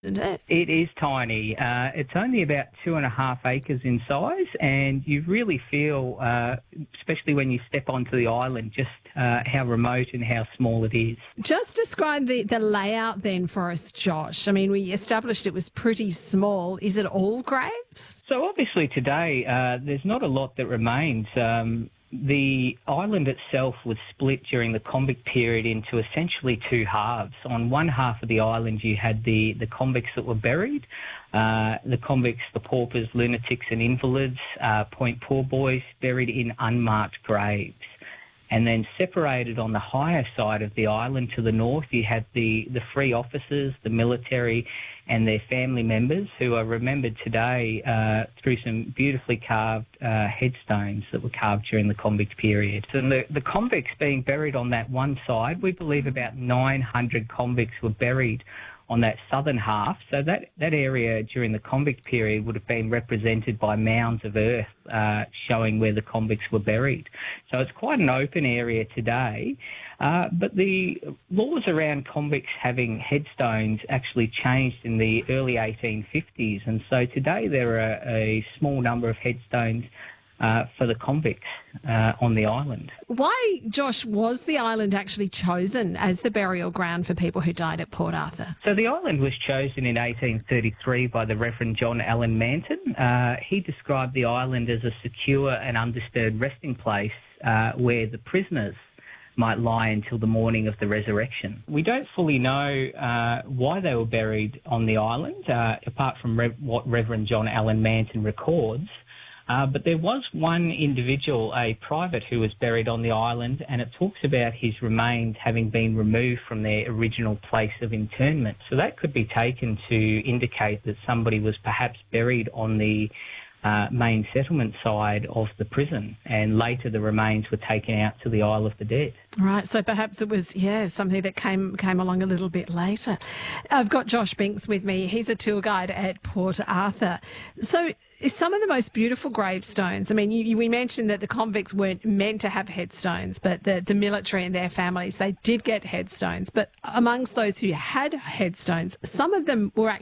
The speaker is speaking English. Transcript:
isn't it? It is tiny. It's only about 2.5 acres in size, and you really feel, especially when you step onto the island, just how remote and how small it is. Just describe the layout then for us, Josh. I mean, we established it was pretty small. Is it all graves? So obviously today there's not a lot that remains. The island itself was split during the convict period into essentially two halves. On one half of the island you had the convicts that were buried, the convicts, the paupers, lunatics and invalids, Point Poor Boys, buried in unmarked graves. And then separated on the higher side of the island to the north, you had the free officers, the military and their family members who are remembered today through some beautifully carved headstones that were carved during the convict period. So the convicts being buried on that one side, we believe about 900 convicts were buried on that southern half. So that area during the convict period would have been represented by mounds of earth showing where the convicts were buried. So it's quite an open area today. But the laws around convicts having headstones actually changed in the early 1850s. And so today there are a small number of headstones for the convicts on the island. Why, Josh, was the island actually chosen as the burial ground for people who died at Port Arthur? So the island was chosen in 1833 by the Reverend John Allen Manton. He described the island as a secure and undisturbed resting place where the prisoners might lie until the morning of the resurrection. We don't fully know why they were buried on the island, apart from what Reverend John Allen Manton records. But there was one individual, a private, who was buried on the island, and it talks about his remains having been removed from their original place of internment. So that could be taken to indicate that somebody was perhaps buried on the main settlement side of the prison, and later the remains were taken out to the Isle of the Dead. Right, so perhaps it was, something that came along a little bit later. I've got Josh Binks with me. He's a tour guide at Port Arthur. So some of the most beautiful gravestones, I mean, we mentioned that the convicts weren't meant to have headstones, but the military and their families, they did get headstones. But amongst those who had headstones, some of them were